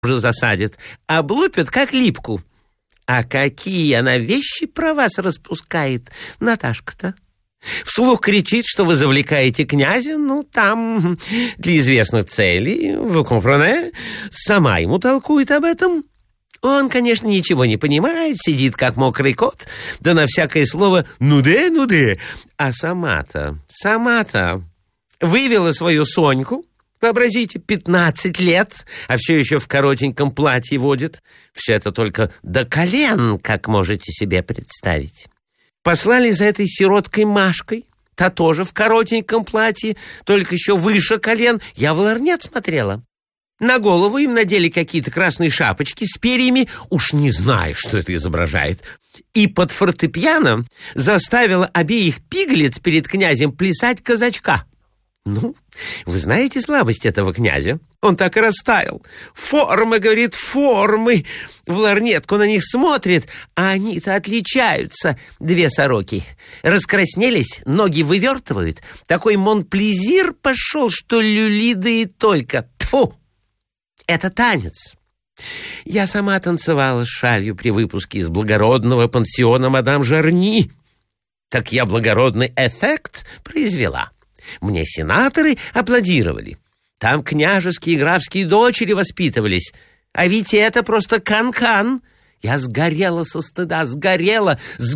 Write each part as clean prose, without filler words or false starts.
уже засадит, облупят, как липку. А какие она вещи про вас распускает, Наташка-то. Вслух кричит, что вы завлекаете князя, там, для известных целей, вы компrenez, сама ему толкует об этом. Он, конечно, ничего не понимает, сидит как мокрый кот, да на всякое слово «ну-де». А сама-то вывела свою Соньку, вообразите, 15 лет, а все еще в коротеньком платье водит. Все это только до колен, как можете себе представить. Послали за этой сироткой Машкой, та тоже в коротеньком платье, только еще выше колен. Я в ларнет смотрела. На голову им надели какие-то красные шапочки с перьями, уж не знаю, что это изображает. И под фортепиано заставила обеих пиглиц перед князем плясать казачка. Вы знаете слабость этого князя? Он так и растаял. Формы, говорит, формы. В ларнетку на них смотрит, а они-то отличаются, две сороки. Раскраснелись, ноги вывертывают. Такой монплезир пошел, что люли да и только. Тьфу! Это танец. Я сама танцевала с шалью при выпуске из благородного пансиона мадам Жарни. Так я благородный эффект произвела. Мне сенаторы аплодировали. Там княжеские и графские дочери воспитывались. А ведь это просто кан-кан. Я сгорела со стыда, сгорела.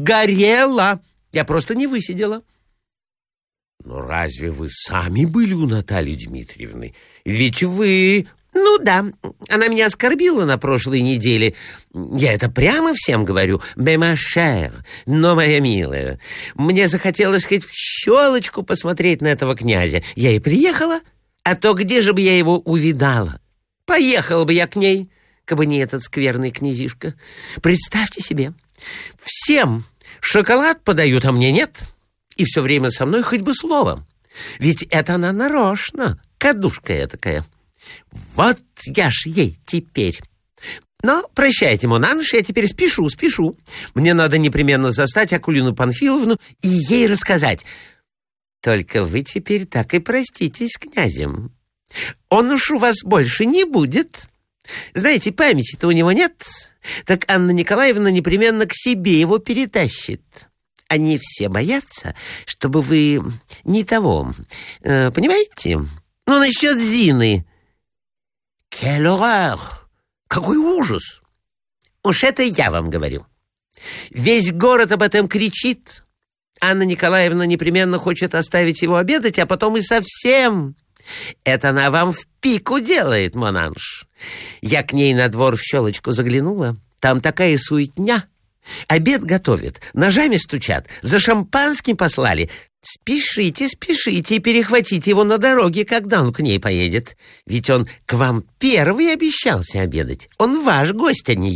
Я просто не высидела. Но разве вы сами были у Натальи Дмитриевны? Ведь вы... Да, она меня оскорбила на прошлой неделе. Я это прямо всем говорю. «Mais ma chère», но, моя милая, мне захотелось хоть в щелочку посмотреть на этого князя. Я и приехала, а то где же бы я его увидала? Поехала бы я к ней, кабы не этот скверный князишка. Представьте себе, всем шоколад подают, а мне нет. И все время со мной хоть бы словом. Ведь это она нарочно, кадушка этакая. Вот я ж ей теперь. Но прощайте, Монанж, я теперь спешу. Мне надо непременно застать Акулину Панфиловну и ей рассказать. Только вы теперь так и проститесь с князем. Он уж у вас больше не будет. Знаете, памяти-то у него нет. Так Анна Николаевна непременно к себе его перетащит. Они все боятся, чтобы вы не того. Понимаете? Насчет Зины. «Quelle horreur! Какой ужас! Уж это я вам говорю. Весь город об этом кричит. Анна Николаевна непременно хочет оставить его обедать, а потом и совсем. Это она вам в пику делает, Монанж. Я к ней на двор в щелочку заглянула. Там такая суетня. Обед готовят, ножами стучат, за шампанским послали. Спешите и перехватите его на дороге, когда он к ней поедет. Ведь он к вам первый обещался обедать. Он ваш гость, а не я.